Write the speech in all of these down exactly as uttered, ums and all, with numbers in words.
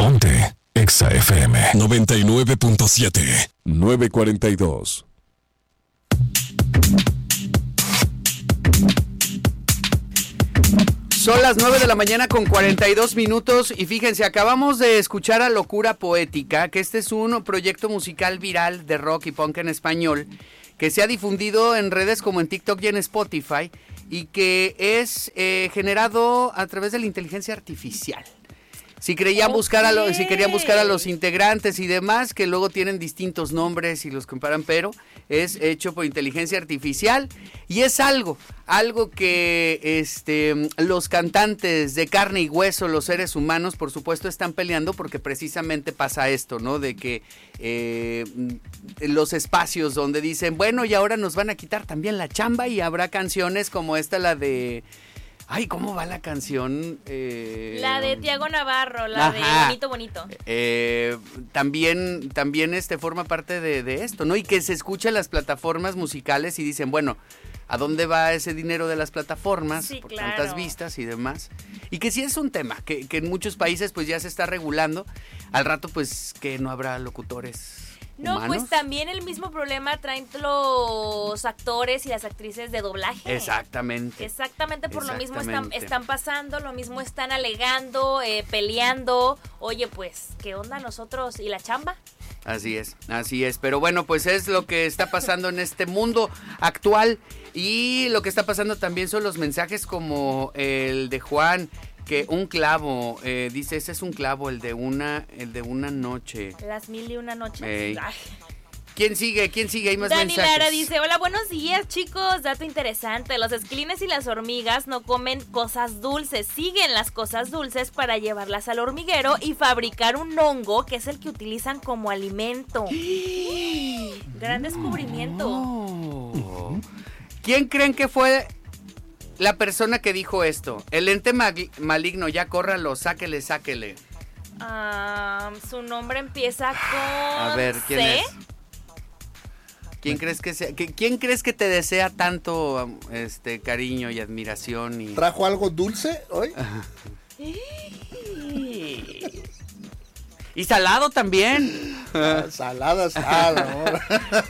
Ponte Exa F M noventa y nueve punto siete. nueve cuarenta y dos. Son las nueve de la mañana con cuarenta y dos minutos y fíjense, acabamos de escuchar a Locura Poética, que este es un proyecto musical viral de rock y punk en español, que se ha difundido en redes como en TikTok y en Spotify y que es eh, generado a través de la inteligencia artificial. Si querían okay. buscar a los, si querían buscar a los integrantes y demás, que luego tienen distintos nombres y los comparan, pero es hecho por inteligencia artificial y es algo, algo que este los cantantes de carne y hueso, los seres humanos, por supuesto, están peleando porque precisamente pasa esto, ¿no? De que eh, los espacios donde dicen, bueno, y ahora nos van a quitar también la chamba y habrá canciones como esta, la de... Ay, ¿cómo va la canción? Eh, la de Tiago Navarro, la ajá, de Bonito Bonito. Eh, también también este forma parte de, de esto, ¿no? Y que se escucha en las plataformas musicales y dicen, bueno, ¿a dónde va ese dinero de las plataformas? Sí, por claro. tantas vistas y demás. Y que sí es un tema, que, que en muchos países pues ya se está regulando. Al rato pues que no habrá locutores. No, ¿humanos? Pues también el mismo problema traen los actores y las actrices de doblaje. Exactamente. Exactamente, por Exactamente. lo mismo están, están pasando, lo mismo están alegando, eh, peleando. Oye, pues, ¿qué onda nosotros y la chamba? Así es, así es. Pero bueno, pues es lo que está pasando en este mundo actual. Y lo que está pasando también son los mensajes como el de Juan, que un clavo, eh, dice, ese es un clavo, el de una, el de una noche. Las mil y una noches. Hey. ¿Quién sigue? ¿Quién sigue? Hay más Dani mensajes. Lara dice, hola, buenos días, chicos. Dato interesante, los esquilines y las hormigas no comen cosas dulces, siguen las cosas dulces para llevarlas al hormiguero y fabricar un hongo que es el que utilizan como alimento. Gran descubrimiento. Oh. ¿Quién creen que fue la persona que dijo esto? El ente mag- maligno, ya córralo, sáquele, sáquele. Um, su nombre empieza con A ver, ¿quién C? es? ¿Quién crees que sea? ¿Quién crees que te desea tanto este cariño y admiración? Y... ¿Trajo algo dulce hoy? Y salado también. Ah, salada, salada.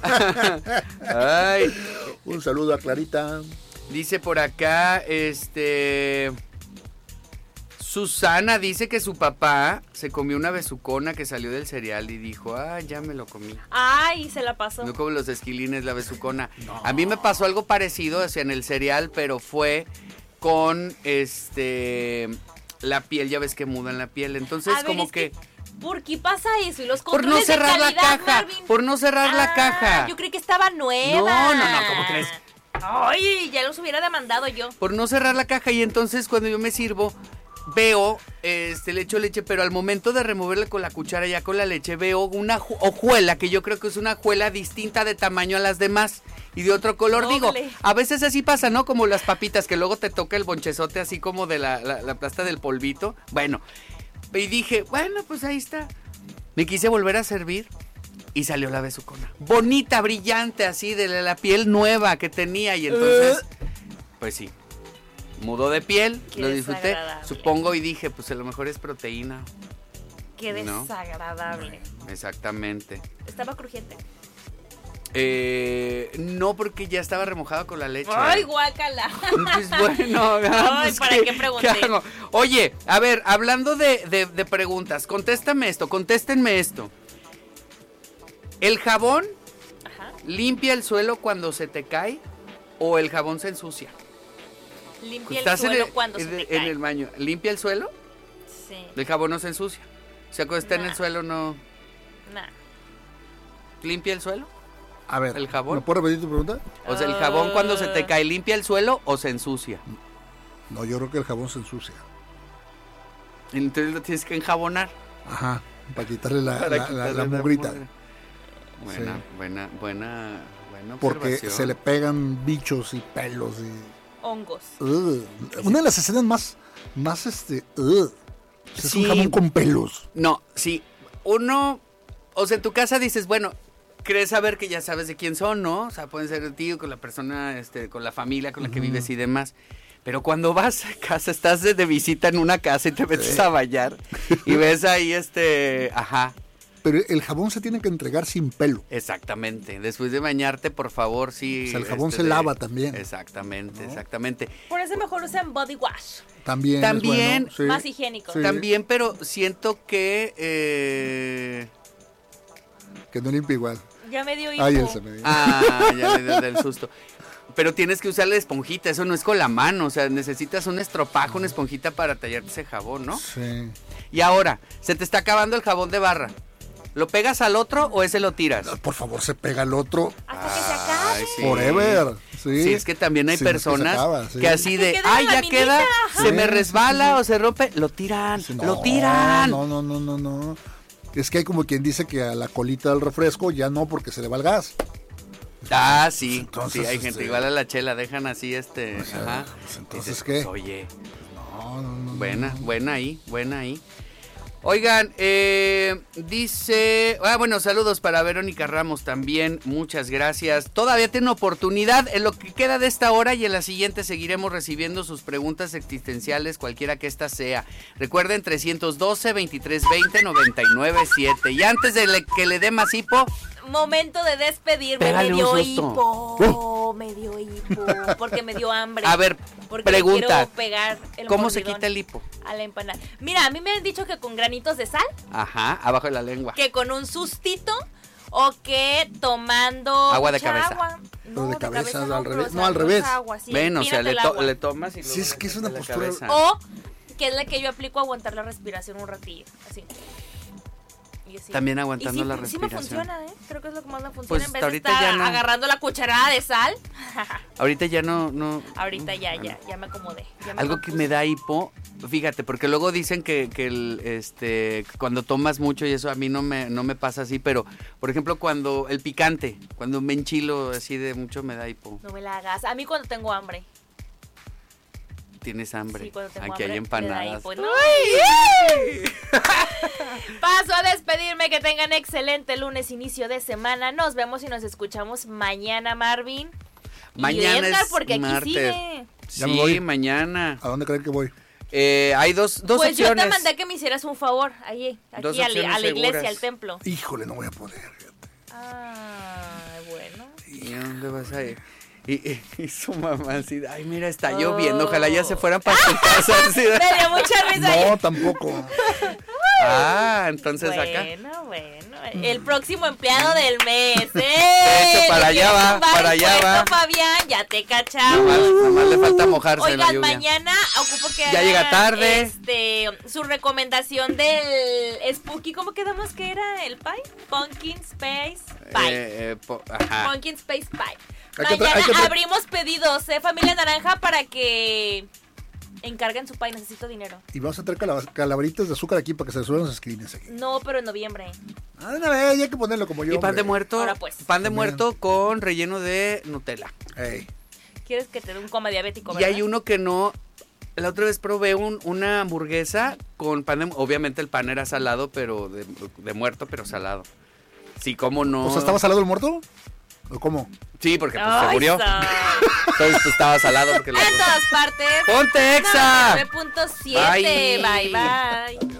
Ay. Un saludo a Clarita. Dice por acá, este... Susana dice que su papá se comió una besucona que salió del cereal y dijo, ah, ya me lo comí. Ay, se la pasó. No como los esquilines, la besucona. No. A mí me pasó algo parecido, o sea, en el cereal, pero fue con, este, la piel, ya ves que mudan la piel. Entonces, ver, como es que... que... ¿Por qué pasa eso? Y los por no cerrar calidad, la caja, Marvin. por no cerrar ah, la caja. Yo creí que estaba nueva. No, no, no, ¿cómo crees? Ay, ya los hubiera demandado yo. Por no cerrar la caja y entonces cuando yo me sirvo, veo, este, le echo leche, pero al momento de removerle con la cuchara ya con la leche, veo una hojuela, que yo creo que es una hojuela distinta de tamaño a las demás y de otro color. Doble. Digo, a veces así pasa, ¿no? Como las papitas, que luego te toca el bonchezote así como de la, la, la plasta del polvito. Bueno, y dije, bueno, pues ahí está. Me quise volver a servir y salió la besucona. Bonita, brillante, así, de la piel nueva que tenía. Y entonces, pues sí, mudó de piel, Qué lo disfruté. Supongo y dije, pues a lo mejor es proteína. Qué desagradable. ¿No? Exactamente. ¿Estaba crujiente? Eh, no, porque ya estaba remojado con la leche. ¡Ay, guácala! Pues bueno, Ay, pues, ¿para ¿qué, qué pregunté? ¿qué hago? Oye, a ver, hablando de, de, de preguntas, contéstame esto, contéstenme esto. ¿El jabón Ajá. limpia el suelo cuando se te cae o el jabón se ensucia? Limpia el suelo el, cuando en, se te cae. En el baño. ¿Limpia el suelo? Sí. El jabón no se ensucia. O sea, cuando está nah. en el suelo no... Nah. ¿Limpia el suelo? A ver, ¿el jabón? ¿me puedo repetir tu pregunta? O sea, ¿el jabón uh... cuando se te cae limpia el suelo o se ensucia? No, yo creo que el jabón se ensucia. Entonces lo tienes que enjabonar. Ajá, para quitarle la, para la, quitarle la, la mugrita. Buena, sí. buena, buena, buena Porque se le pegan bichos y pelos y... hongos. Uh, una de las escenas más, más este... Uh, es sí. un jabón con pelos. No, sí, uno... O sea, en tu casa dices, bueno... crees saber que ya sabes de quién son, ¿no? O sea, pueden ser el tío, con la persona, este, con la familia con la que uh-huh. vives y demás. Pero cuando vas a casa, estás de, de visita en una casa y te metes sí. a bañar y ves ahí este, ajá. Pero el jabón se tiene que entregar sin pelo. Exactamente. Después de bañarte, por favor, sí. O sea, el jabón este, se de... lava también. Exactamente, ¿no? Exactamente. Por eso mejor usan body wash. También. También. Es bueno, sí. Más higiénico. Sí. También, pero siento que... Eh... Que no limpia igual. Ya me dio hipo. Ay, él se me dio. Ah, ya le dio del susto. Pero tienes que usar la esponjita, eso no es con la mano, o sea, necesitas un estropajo, una esponjita para tallarte ese jabón, ¿no? Sí. Y ahora, se te está acabando el jabón de barra. ¿Lo pegas al otro o ese lo tiras? No, por favor, se pega al otro. Hasta que se acabe. Ay, sí. Forever. Sí. Sí, es que también hay Sí, personas que, se acaba, sí. que así de, Que ay, ya laminita, queda, ajá. se me Sí, resbala sí, sí. o se rompe, lo tiran, Sí, no, lo tiran. No, no, no, no, no. Es que hay como quien dice que a la colita del refresco ya no porque se le va el gas. Ah, sí, Entonces, sí, hay este, gente igual a la chela, dejan así este, o sea, ajá. pues, entonces, Dices, ¿qué? pues, oye, No, no, no. buena, no. buena ahí, buena ahí. Oigan, eh, dice, ah, bueno, saludos para Verónica Ramos también, muchas gracias. Todavía tiene oportunidad en lo que queda de esta hora y en la siguiente seguiremos recibiendo sus preguntas existenciales, cualquiera que ésta sea. Recuerden, trescientos doce, veintitrés veinte, noventa y nueve siete. Y antes de le, que le dé más hipo... Momento de despedirme, Pégale me dio un susto. hipo, me dio hipo, porque me dio hambre. A ver, porque pregunta, le quiero pegar el ¿cómo se mordidón quita el hipo? a la empanada. Mira, a mí me han dicho que con granitos de sal, Ajá, abajo de la lengua. que con un sustito o que tomando Agua de mucha cabeza. agua. No, de de cabeza, cabeza no, al pero, revés. o sea, No, al revés. mucha agua, sí, Ven, o sea, empínate le, el to- agua. le tomas y luego Sí, es que es una la postura- cabeza. O que es la que yo aplico, aguantar la respiración un ratillo, así. Y así. También aguantando Y sí, la sí respiración. me funciona, ¿eh? Creo que es lo que más me funciona. Pues en vez ahorita de estar ya no. agarrando la cucharada de sal. Ahorita ya no, no. Ahorita ya, ya, ya me acomodé. ya me Algo que compuse. me da hipo, fíjate, porque luego dicen que, que el, este, cuando tomas mucho y eso a mí no me, no me pasa así, pero por ejemplo cuando el picante, cuando me enchilo así de mucho me da hipo. No me la hagas. A mí cuando tengo hambre. Tienes hambre. Sí, cuando tengo Aquí hay hambre, me da empanadas. hipo. No. Paso a despedirme. Que tengan excelente lunes, inicio de semana. Nos vemos y nos escuchamos mañana, Marvin. Mañana y Edgar, es porque aquí martes. sigue. Ya me Sí, voy. mañana. ¿A dónde creen que voy? Eh, hay dos, dos pues opciones. yo te mandé que me hicieras un favor. Ahí, Dos aquí a, la- opciones a la iglesia, seguras. al templo. Híjole, no voy a poder. fíjate. Ah, bueno. ¿Y a dónde vas a ir? Y, y, y su mamá así, ay, mira, está Oh. lloviendo, ojalá ya se fueran para su casa. Así de- Me dio mucha risa. No, tampoco. Ah, entonces acá. Bueno, bueno. El próximo empleado del mes, ¿eh? De hecho, para ¿Me allá quieres va, tumbar para el allá puesto, va. Fabián, ya te Nada cachamos. más, nada más le falta mojarse en la Oigan, lluvia. mañana ocupo que Ya hagan, llega tarde. Este, su recomendación del Spooky, ¿cómo quedamos que era el pie? Pumpkin Space Pie. Eh, eh, po- ajá. Pumpkin Space Pie. Hay que tra- Mañana hay que tra- abrimos pedidos, ¿eh? Familia Naranja, para que encarguen su pie. Necesito dinero. Y vamos a traer calab- calaveritas de azúcar aquí para que se suban los screens aquí. No, pero en noviembre. Ah, de una vez, ya hay que ponerlo como yo. Y pan de hombre. muerto, Ahora pues. pan de También. muerto con relleno de Nutella. Ey. ¿Quieres que te dé un coma diabético, Y verdad? hay uno que no, la otra vez probé un, una hamburguesa con pan de, obviamente el pan era salado, pero de, de muerto, pero salado. Sí, cómo no. O sea, ¿estaba salado el muerto? ¿O cómo? Sí, porque pues, se Ay, murió. sa- Entonces pues, estaba salado porque le En todas partes. ¡Ponte, Exa! nueve punto siete. Bye. Bye, bye.